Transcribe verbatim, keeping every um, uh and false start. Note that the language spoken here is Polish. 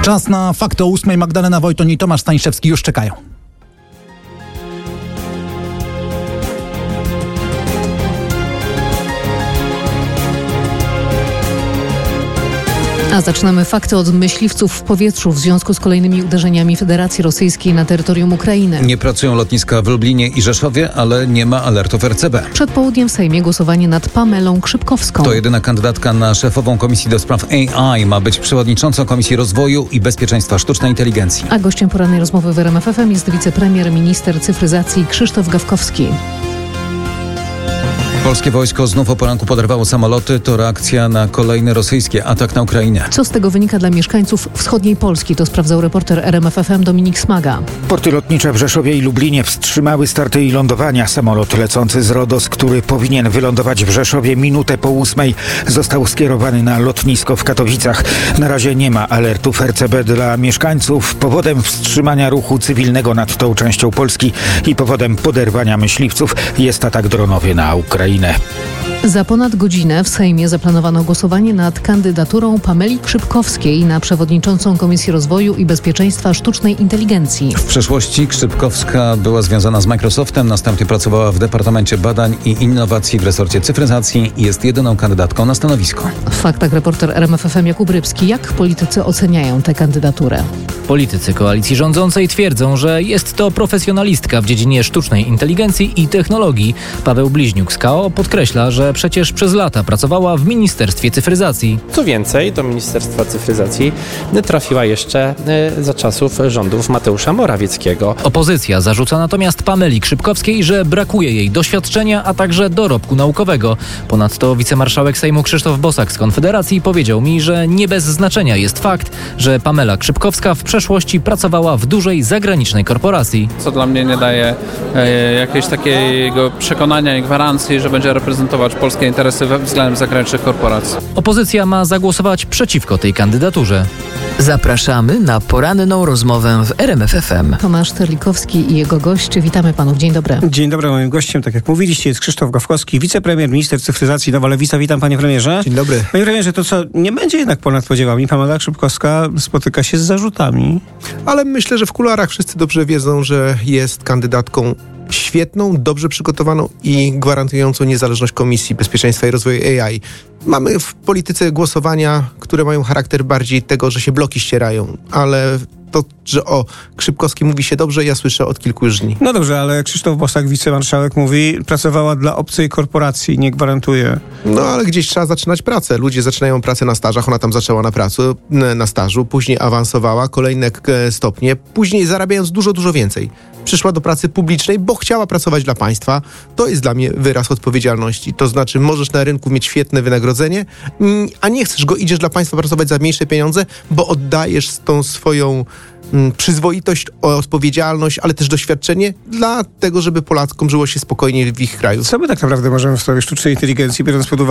Czas na fakty o ósmej. Magdalena Wojton i Tomasz Staniszewski już czekają. A zaczynamy fakty od myśliwców w powietrzu w związku z kolejnymi uderzeniami Federacji Rosyjskiej na terytorium Ukrainy. Nie pracują lotniska w Lublinie i Rzeszowie, ale nie ma alertów R C B. Przed południem w Sejmie głosowanie nad Pamelą Krzypkowską. To jedyna kandydatka na szefową Komisji do Spraw A I. Ma być przewodniczącą Komisji Rozwoju i Bezpieczeństwa Sztucznej Inteligencji. A gościem porannej rozmowy w R M F F M jest wicepremier, minister cyfryzacji Krzysztof Gawkowski. Polskie wojsko znów o poranku poderwało samoloty. To reakcja na kolejny rosyjski atak na Ukrainę. Co z tego wynika dla mieszkańców wschodniej Polski? To sprawdzał reporter R M F F M Dominik Smaga. Porty lotnicze w Rzeszowie i Lublinie wstrzymały starty i lądowania. Samolot lecący z Rodos, który powinien wylądować w Rzeszowie minutę po ósmej, został skierowany na lotnisko w Katowicach. Na razie nie ma alertów R C B dla mieszkańców. Powodem wstrzymania ruchu cywilnego nad tą częścią Polski i powodem poderwania myśliwców jest atak dronowy na Ukrainę. Za ponad godzinę w Sejmie zaplanowano głosowanie nad kandydaturą Pameli Krzypkowskiej na przewodniczącą Komisji Rozwoju i Bezpieczeństwa Sztucznej Inteligencji. W przeszłości Krzypkowska była związana z Microsoftem, następnie pracowała w Departamencie Badań i Innowacji w resorcie cyfryzacji i jest jedyną kandydatką na stanowisko. W faktach reporter R M F F M Jakub Rybski. Jak politycy oceniają tę kandydaturę? Politycy koalicji rządzącej twierdzą, że jest to profesjonalistka w dziedzinie sztucznej inteligencji i technologii. Paweł Bliźniuk z K O podkreśla, że przecież przez lata pracowała w Ministerstwie Cyfryzacji. Co więcej, do Ministerstwa Cyfryzacji trafiła jeszcze za czasów rządów Mateusza Morawieckiego. Opozycja zarzuca natomiast Pameli Krzypkowskiej, że brakuje jej doświadczenia, a także dorobku naukowego. Ponadto wicemarszałek Sejmu Krzysztof Bosak z Konfederacji powiedział mi, że nie bez znaczenia jest fakt, że Pamela Krzypkowska w przeszłości pracowała w dużej zagranicznej korporacji. Co dla mnie nie daje e, jakiegoś takiego przekonania i gwarancji, że będzie reprezentować polskie interesy względem zagranicznych korporacji. Opozycja ma zagłosować przeciwko tej kandydaturze. Zapraszamy na poranną rozmowę w R M F F M. Tomasz Terlikowski i jego gość. Witamy panów. Dzień dobry. Dzień dobry. Moim gościem, tak jak mówiliście, jest Krzysztof Gawkowski, wicepremier, minister cyfryzacji, Nowa Lewica. Witam, panie premierze. Dzień dobry. Panie premierze, to co, nie będzie jednak ponad podziałami. Pamela Krzypkowska spotyka się z zarzutami. Ale myślę, że w kuluarach wszyscy dobrze wiedzą, że jest kandydatką świetną, dobrze przygotowaną i gwarantującą niezależność Komisji Bezpieczeństwa i Rozwoju A I. Mamy w polityce głosowania, które mają charakter bardziej tego, że się bloki ścierają, ale to, że o Krzypkowskiej mówi się dobrze, ja słyszę od kilku już dni. No dobrze, ale Krzysztof Bosak, wicemarszałek, mówi, pracowała dla obcej korporacji, nie gwarantuje. No ale gdzieś trzeba zaczynać pracę. Ludzie zaczynają pracę na stażach, ona tam zaczęła na pracy, na stażu, później awansowała, kolejne stopnie, później zarabiając dużo, dużo więcej. Przyszła do pracy publicznej, bo chciała pracować dla państwa. To jest dla mnie wyraz odpowiedzialności. To znaczy, możesz na rynku mieć świetne wynagrodzenie, a nie chcesz go, idziesz dla państwa pracować za mniejsze pieniądze, bo oddajesz tą swoją mm, przyzwoitość, odpowiedzialność, ale też doświadczenie dla tego, żeby Polakom żyło się spokojniej w ich kraju. Co my tak naprawdę możemy w sprawie sztucznej inteligencji, biorąc pod uwagę